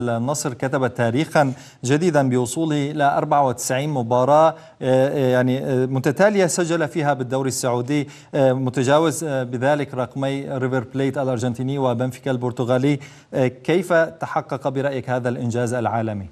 النصر كتب تاريخا جديدا بوصوله إلى 94 مباراة يعني متتالية سجل فيها بالدوري السعودي، متجاوز بذلك رقمي ريفر بليت الأرجنتيني وبنفيكا البرتغالي. كيف تحقق برأيك هذا الإنجاز العالمي؟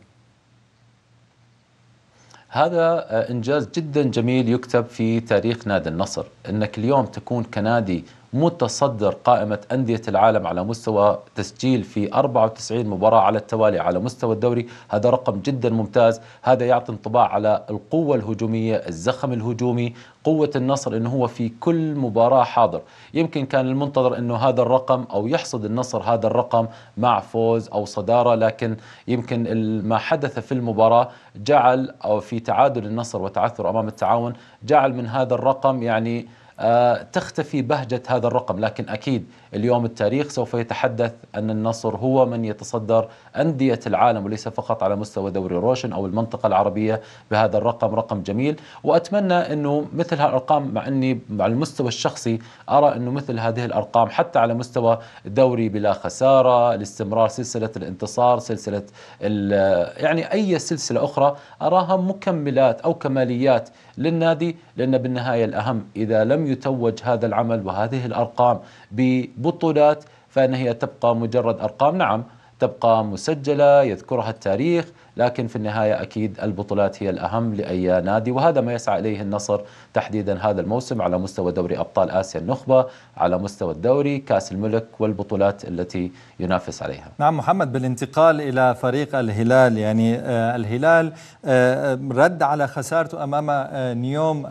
هذا إنجاز جدا جميل يكتب في تاريخ نادي النصر، أنك اليوم تكون كنادي متصدر قائمة أندية العالم على مستوى تسجيل في 94 مباراة على التوالي على مستوى الدوري. هذا رقم جدا ممتاز. هذا يعطي انطباع على القوة الهجومية، الزخم الهجومي، قوة النصر أنه هو في كل مباراة حاضر. يمكن كان المنتظر أنه هذا الرقم أو يحصد النصر هذا الرقم مع فوز أو صدارة، لكن يمكن ما حدث في المباراة جعل أو في تعادل النصر وتعثر أمام التعاون جعل من هذا الرقم يعني تختفي بهجة هذا الرقم. لكن أكيد اليوم التاريخ سوف يتحدث أن النصر هو من يتصدر أندية العالم وليس فقط على مستوى دوري روشن أو المنطقة العربية بهذا الرقم. رقم جميل، وأتمنى أنه مثل هالأرقام، مع أني على المستوى الشخصي أرى أنه مثل هذه الأرقام حتى على مستوى دوري بلا خسارة، الاستمرار، سلسلة الانتصار، سلسلة يعني أي سلسلة أخرى أراها مكملات أو كماليات للنادي، لأن بالنهاية الأهم إذا لم يتوج هذا العمل وهذه الأرقام ببطولات فإن هي تبقى مجرد أرقام، نعم تبقى مسجلة يذكرها التاريخ، لكن في النهاية أكيد البطولات هي الأهم لأي نادي، وهذا ما يسعى إليه النصر تحديدا هذا الموسم على مستوى دوري أبطال آسيا النخبة، على مستوى الدوري، كأس الملك والبطولات التي ينافس عليها. نعم محمد، بالانتقال إلى فريق الهلال، يعني الهلال رد على خسارته أمام نيوم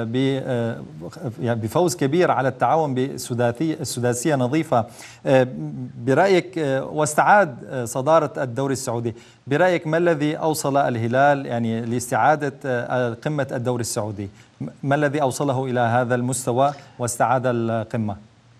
بفوز كبير على التعاون بسداسية نظيفة برأيك، واستعاد صدارة الدوري السعودي. برأيك ما الذي أوصل الهلال يعني لاستعادة قمة الدوري السعودي؟ ما الذي أوصله إلى هذا المستوى واستعاد القمة؟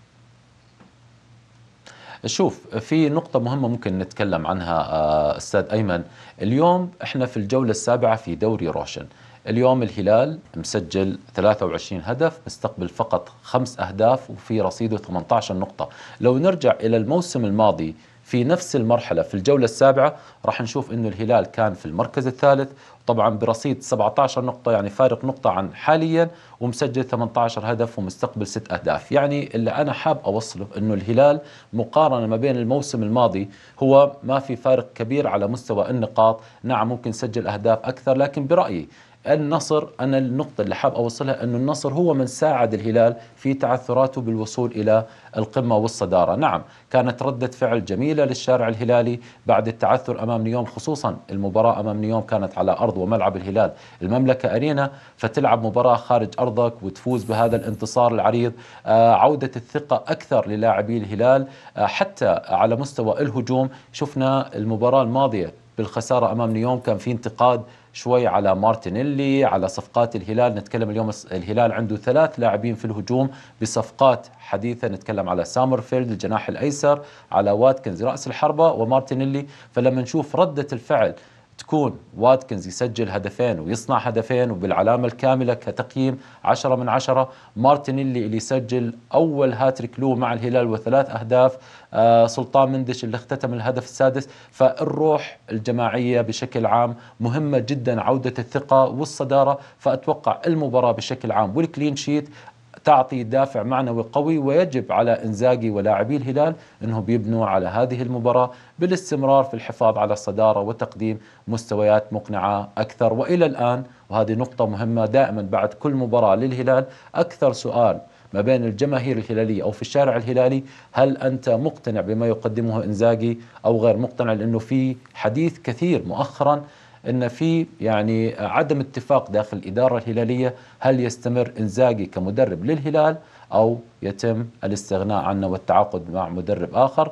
شوف، في نقطة مهمة ممكن نتكلم عنها أستاذ أيمن. اليوم احنا في الجولة السابعة في دوري روشن. اليوم الهلال مسجل 23 هدف، مستقبل فقط 5 أهداف، وفي رصيده 18 نقطة. لو نرجع إلى الموسم الماضي في نفس المرحلة في الجولة السابعة راح نشوف أنه الهلال كان في المركز الثالث، طبعا برصيد 17 نقطة، يعني فارق نقطة عن حاليا، ومسجل 18 هدف ومستقبل 6 أهداف. يعني اللي أنا حاب أوصله أنه الهلال مقارنة ما بين الموسم الماضي هو ما في فارق كبير على مستوى النقاط. نعم ممكن سجل أهداف أكثر، لكن برأيي النصر، أنا النقطة اللي حاب أوصلها أنه النصر هو من ساعد الهلال في تعثراته بالوصول إلى القمة والصدارة. نعم كانت ردة فعل جميلة للشارع الهلالي بعد التعثر أمام نيوم، خصوصا المباراة أمام نيوم كانت على أرض وملعب الهلال المملكة أرينا، فتلعب مباراة خارج أرضك وتفوز بهذا الانتصار العريض. عودة الثقة أكثر للاعبي الهلال. حتى على مستوى الهجوم شفنا المباراة الماضية بالخسارة أمام نيوم كان في انتقاد شوي على مارتينيلي، على صفقات الهلال. نتكلم اليوم الهلال عنده 3 لاعبين في الهجوم بصفقات حديثة، نتكلم على سامرفيلد الجناح الأيسر، على واتكنز رأس الحربة، ومارتينيلي. فلما نشوف ردة الفعل تكون واتكنز يسجل هدفين ويصنع هدفين وبالعلامة الكاملة كتقييم 10 من 10، مارتينيلي اللي يسجل أول هاتريك له مع الهلال و3 أهداف، سلطان مندش اللي اختتم الهدف السادس. فالروح الجماعية بشكل عام مهمة جدا، عودة الثقة والصدارة. فأتوقع المباراة بشكل عام والكلين شيت تعطي دافع معنوي قوي، ويجب على إنزاغي ولاعبي الهلال أنهم بيبنوا على هذه المباراة بالاستمرار في الحفاظ على الصدارة وتقديم مستويات مقنعة أكثر. وإلى الآن، وهذه نقطة مهمة، دائما بعد كل مباراة للهلال أكثر سؤال ما بين الجماهير الهلالية أو في الشارع الهلالي: هل أنت مقتنع بما يقدمه إنزاغي أو غير مقتنع؟ لأنه في حديث كثير مؤخرا أن في يعني عدم اتفاق داخل الإدارة الهلالية، هل يستمر إنزاغي كمدرب للهلال أو يتم الاستغناء عنه والتعاقد مع مدرب آخر.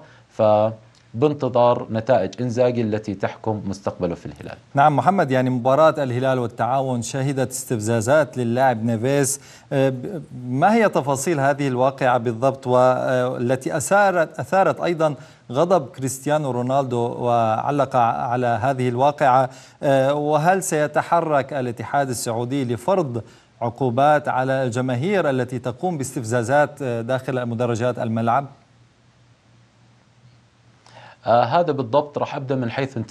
بانتظار نتائج إنزاغي التي تحكم مستقبله في الهلال. نعم محمد، يعني مباراة الهلال والتعاون شهدت استفزازات للاعب نيفيز. ما هي تفاصيل هذه الواقعة بالضبط، والتي أثارت أيضا غضب كريستيانو رونالدو وعلق على هذه الواقعة؟ وهل سيتحرك الاتحاد السعودي لفرض عقوبات على الجماهير التي تقوم باستفزازات داخل مدرجات الملعب؟ هذا بالضبط. راح أبدأ من حيث